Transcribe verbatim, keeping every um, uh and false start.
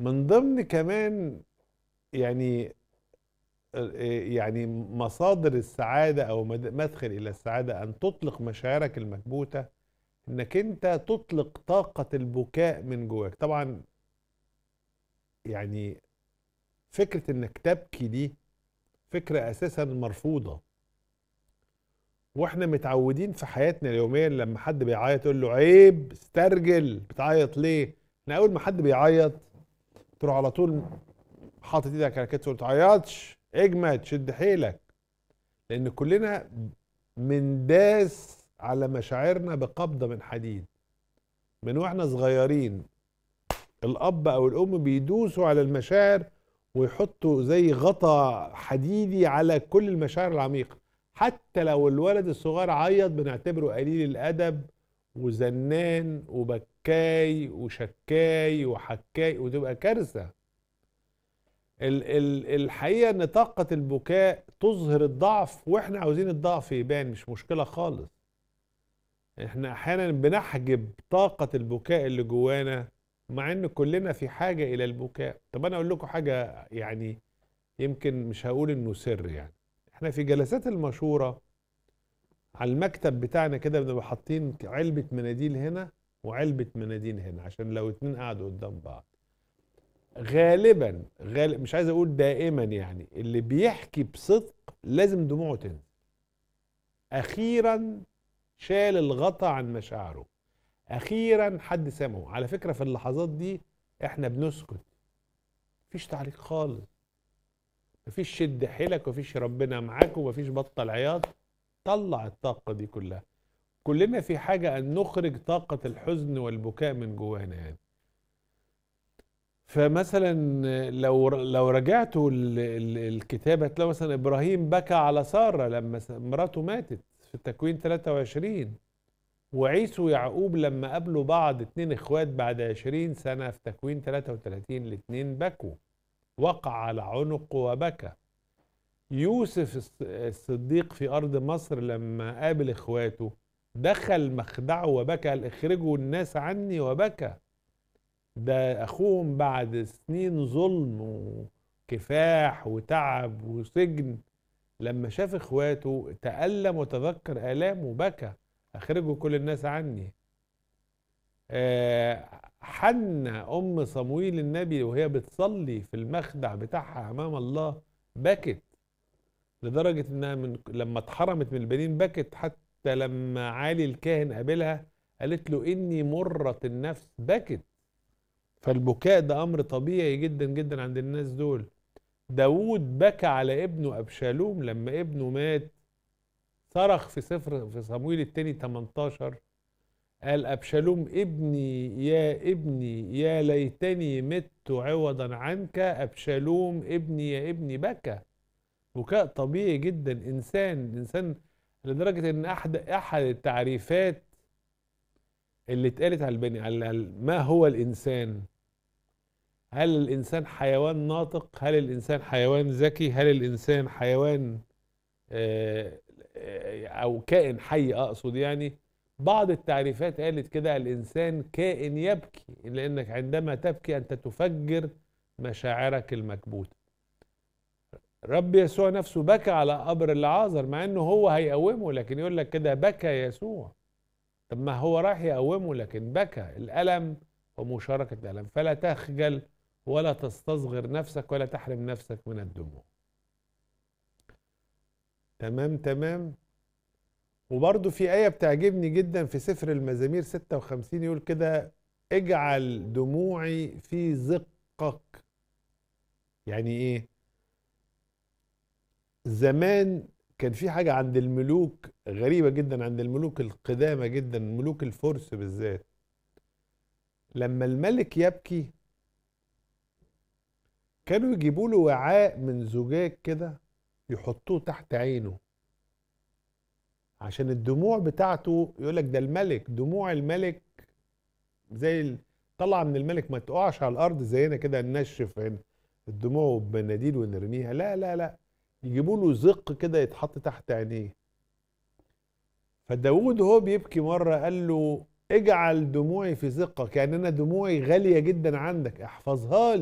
من ضمن كمان يعني يعني مصادر السعادة أو مدخل إلى السعادة أن تطلق مشاعرك المكبوتة، إنك أنت تطلق طاقة البكاء من جواك. طبعا يعني فكرة إنك تبكي دي فكرة أساسا مرفوضة، واحنا متعودين في حياتنا اليومية لما حد بيعيط يقول له عيب، استرجل، بتعيط ليه؟ احنا أول ما حد بيعيط تروح على طول حاطط ايدك على كتفه، ما تعيطش، اجمد، شد حيلك، لان كلنا منداس على مشاعرنا بقبضة من حديد من واحنا صغيرين. الاب او الام بيدوسوا على المشاعر ويحطوا زي غطا حديدي على كل المشاعر العميقة. حتى لو الولد الصغير عيط بنعتبره قليل الادب وزنان وبكاي وشكاي وحكاي، وتبقى كارثة. ال ال الحقيقة ان طاقة البكاء تظهر الضعف، واحنا عاوزين الضعف يبان، مش مشكلة خالص. احنا احيانا بنحجب طاقة البكاء اللي جوانا مع ان كلنا في حاجة الى البكاء. طب انا اقول لكم حاجة، يعني يمكن مش هقول انه سر، يعني احنا في جلسات المشورة على المكتب بتاعنا كده بنبقى حاطين علبة مناديل هنا وعلبة مناديل هنا عشان لو اتنين قعدوا قدام بعض. غالبا غالب مش عايز اقول دائما، يعني اللي بيحكي بصدق لازم دموعه تنزل. اخيرا شال الغطا عن مشاعره، اخيرا حد سمعه. على فكرة في اللحظات دي احنا بنسكت، مفيش تعليق خالص، مفيش شد حيلك، مفيش ربنا معاك، ومفيش بطل عياط. طلع الطاقة دي كلها. كلنا في حاجة ان نخرج طاقة الحزن والبكاء من جوانا يعني. فمثلا لو لو رجعتوا الكتابة هتلاقوا مثلا ابراهيم بكى على سارة لما مراته ماتت في التكوين ثلاثة وعشرين، وعيسو ويعقوب لما قابلوا بعض اتنين اخوات بعد عشرين سنة في تكوين ثلاثة وثلاثين الاتنين بكوا، وقع على عنقه وبكى. يوسف الصديق في ارض مصر لما قابل اخواته دخل مخدعه وبكى، قال اخرجوا الناس عني، وبكى. ده اخوهم بعد سنين ظلم وكفاح وتعب وسجن لما شاف اخواته تألم وتذكر آلامه وبكى، اخرجوا كل الناس عني. أه حنة ام صمويل النبي وهي بتصلي في المخدع بتاعها امام الله بكت، لدرجة انها من لما اتحرمت من البنين بكت. حتى لما علي الكاهن قابلها قالت له اني مرة النفس، بكت. فالبكاء ده امر طبيعي جدا جدا عند الناس دول. داود بكى على ابنه ابشالوم لما ابنه مات، صرخ في سفر في صمويل الثاني تمنتاشر، قال ابشالوم ابني يا ابني يا ليتني مت عوضا عنك، ابشالوم ابني يا ابني. بكى بكاء طبيعي جدا. انسان انسان لدرجة ان احد احد التعريفات اللي اتقالت على البني على ما هو الانسان، هل الإنسان حيوان ناطق؟ هل الإنسان حيوان ذكي؟ هل الإنسان حيوان آه، آه، أو كائن حي أقصد يعني؟ بعض التعريفات قالت كده الإنسان كائن يبكي، لأنك عندما تبكي أنت تفجر مشاعرك المكبوتة. رب يسوع نفسه بكى على قبر العازر مع أنه هو هيقومه، لكن يقول لك كده بكى يسوع. طب ما هو راح يقومه لكن بكى. الألم ومشاركة الألم، فلا تخجل ولا تستصغر نفسك ولا تحرم نفسك من الدموع. تمام تمام. وبرضو في آية بتعجبني جدا في سفر المزامير ستة وخمسين يقول كده اجعل دموعي في زقك. يعني ايه؟ زمان كان في حاجة عند الملوك غريبة جدا، عند الملوك القدامى جدا، ملوك الفرس بالذات، لما الملك يبكي كانوا يجيبوا له وعاء من زجاج كده يحطوه تحت عينه عشان الدموع بتاعته، يقول لك ده الملك، دموع الملك زي ال- طلع من الملك ما تقعش على الارض زينا كده ننشف عين الدموع بمناديل ونرميها، لا لا لا، يجيبوا له زق كده يتحط تحت عينيه. فداود وهو بيبكي مره قال له اجعل دموعي في زقك، يعني انا دموعي غاليه جدا عندك، احفظها لي.